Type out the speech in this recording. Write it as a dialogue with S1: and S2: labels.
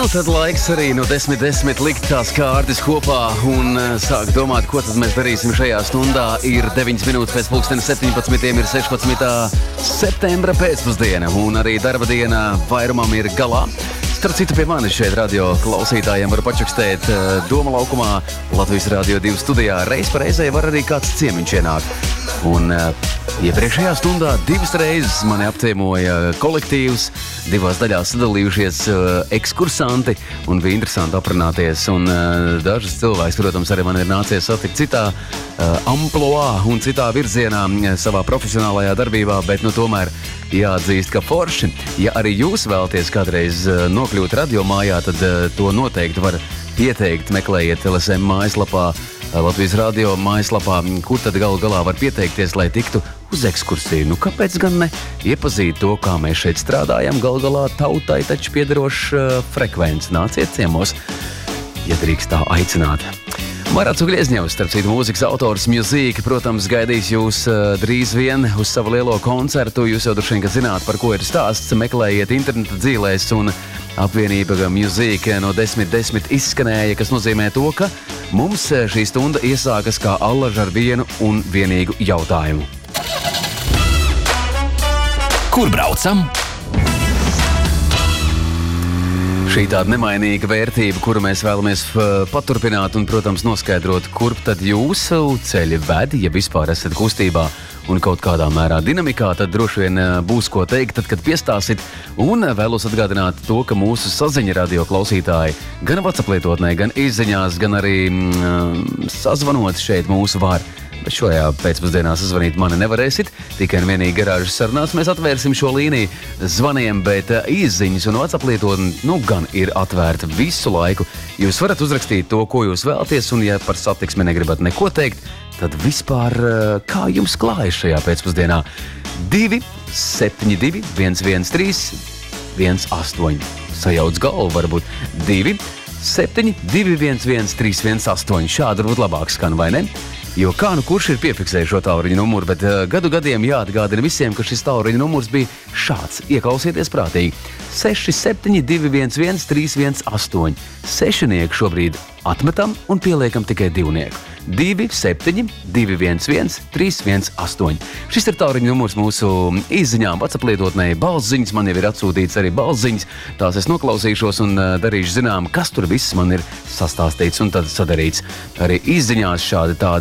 S1: Nu, tad laiks arī no 10:10 likt tās kārtas kopā un sāk domāt, ko tad mēs darīsim šajā stundā. Ir 9 minūtes pēc pulksteni 17, ir 16. septembra pēcpusdiena un arī darba diena vairumam ir galā. Starp citu, pie manis šeit radio klausītājiem var pačukstēt Doma laukumā Latvijas Radio 2 studijā. Reiz pa reizei var arī kāds ciemiņš ienākt. Un iepriekšējā stundā 2 reizes mani apciemoja kolektīvs, 2 daļās sadalījušies ekskursanti un bija interesanti aprunāties. Un dažas cilvēks, protams, arī man ir nācies satikt citā amploā un citā virzienā savā profesionālajā darbībā, bet tomēr jāatzīst, ka forši. Ja arī jūs vēlaties kādreiz nokļūt radiomājā, tad to noteikti var pieteikt. Meklējiet LSM mājaslapā, Latvijas Radio mājaslapā, kur tad galu galā var pieteikties, lai tiktu uz ekskursiju. Nu, kāpēc gan ne? Iepazīt to, kā mēs šeit strādājam, galu galā tautai taču piederoša frekvence. Nāciet ciemos, ja drīkst tā aicināt. Marats Ugļiezņevs, starp citu mūzikas autors Music, protams, gaidīs jūs drīz vien uz savu lielo koncertu. Jūs jau droši vien, ka zināt, par ko ir stāsts. Meklējiet interneta dzīlēs un apvienība Music no 10:10 izskanēja, kas nozīmē to, ka mums šī stunda iesākas kā allaža ar vienu un vienīgu jautājumu.
S2: Kur braucam?
S1: Šī tāda nemainīga vērtība, kuru mēs vēlamies paturpināt un, protams, noskaidrot, kurp tad jūsu ceļi ved, ja vispār esat kustībā un kaut kādā mērā dinamikā, tad droši vien būs ko teikt, tad, kad piestāsit. Un vēlos atgādināt to, ka mūsu saziņa radio klausītāji gan WhatsApp lietotnē, gan izziņās, gan arī sazvanot šeit mūsu var. Bet šajā pēcpusdienā sazvanīt mani nevarēsit, tikai un vienīgi garāžas sarunās mēs atvērsim šo līniju zvaniem, bet izziņas un WhatsApp lietotne gan ir atvērta visu laiku. Jūs varat uzrakstīt to, ko jūs vēlaties, un ja par satiksmi negribat neko teikt, tad vispār kā jums klājas šajā pēcpusdienā? 272 113 18. Sajauc galvu varbūt. 272 113 18. Šādi varbūt labāk skan, vai ne? Jo kā kurš ir piefiksējis šo tālruņa numuru, bet gadu gadiem jāatgādina visiem, ka šis tālruņa numurs bija šāds. Ieklausieties prātīgi. 672 113 Sešnieku šobrīd atmetam un pieliekam tikai divnieku. 272 113 Šis ir tālruņa numurs mūsu izziņām, WhatsApp lietotnē, balsziņas. Man jau ir atsūtīts arī balsziņas. Tās es noklausīšos un darīšu zinām, kas tur viss man ir sastāstīts un tad sadarīts. Arī izziņās šādi tādi